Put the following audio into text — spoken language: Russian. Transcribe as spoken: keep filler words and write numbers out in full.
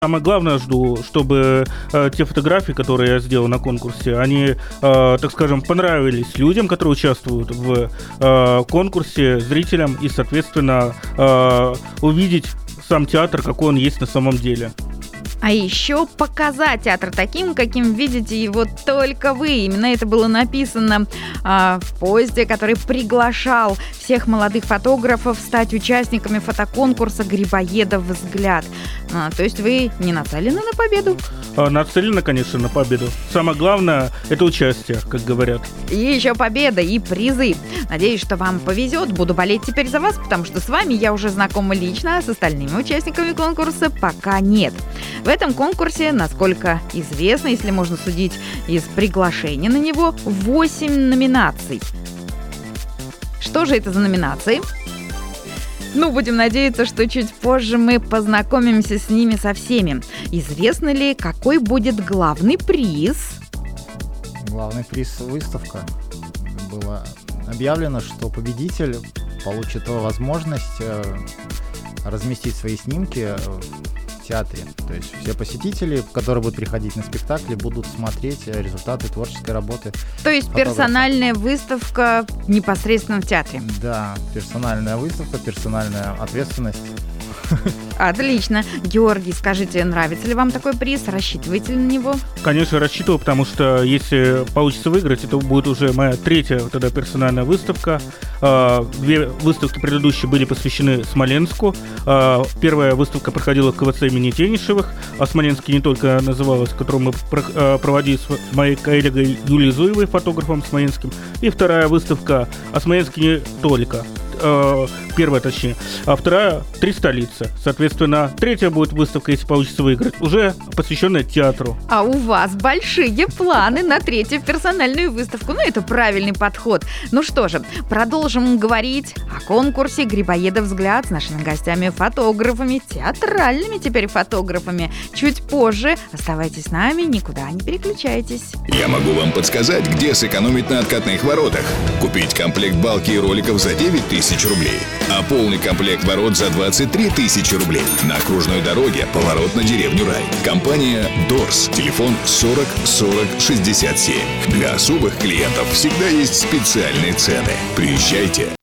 Самое главное, жду, чтобы э, те фотографии, которые я сделал на конкурсе, они, э, так скажем, понравились людям, которые участвуют в э, конкурсе, зрителям, и, соответственно, э, увидеть сам театр, какой он есть на самом деле. А еще показать театр таким, каким видите его только вы. Именно это было написано а, в посте, который приглашал всех молодых фотографов стать участниками фотоконкурса «Грибоедов взгляд». А, то есть вы не нацелены на победу? А, нацелены, конечно, на победу. Самое главное – это участие, как говорят. И еще победа и призы. Надеюсь, что вам повезет. Буду болеть теперь за вас, потому что с вами я уже знакома лично, а с остальными участниками конкурса пока нет. В этом конкурсе, насколько известно, если можно судить из приглашения на него, восемь номинаций. Что же это за номинации? Ну, будем надеяться, что чуть позже мы познакомимся с ними со всеми. Известно ли, какой будет главный приз? Главный приз — выставка. Было объявлено, что победитель получит возможность разместить свои снимки в театре. То есть все посетители, которые будут приходить на спектакли, будут смотреть результаты творческой работы. То есть фотографа. Персональная выставка непосредственно в театре? Да, персональная выставка, персональная ответственность. Отлично. Георгий, скажите, нравится ли вам такой приз? Рассчитываете ли на него? Конечно, рассчитываю, потому что если получится выиграть, это будет уже моя третья тогда персональная выставка. Две выставки предыдущие были посвящены Смоленску. Первая выставка проходила в ка вэ цэ имени Тенишевых, а Смоленске не только называлась, которую мы проводили с моей коллегой Юлией Зуевой, фотографом смоленским. И вторая выставка о Смоленске не только. Первая, точнее, а вторая — «Три столицы». Соответственно, третья будет выставка, если получится выиграть, уже посвященная театру. А у вас большие планы на третью персональную выставку. Ну, это правильный подход. Ну что же, продолжим говорить о конкурсе «Грибоедов взгляд» с нашими гостями-фотографами, театральными теперь фотографами. Чуть позже. Оставайтесь с нами, никуда не переключайтесь. Я могу вам подсказать, где сэкономить на откатных воротах. Купить комплект балки и роликов за девять тысяч рублей, а полный комплект ворот за двадцать три тысячи рублей. На окружной дороге поворот на деревню Рай. Компания Дорс. Телефон сорок сорок шестьдесят семь. Для особых клиентов всегда есть специальные цены. Приезжайте.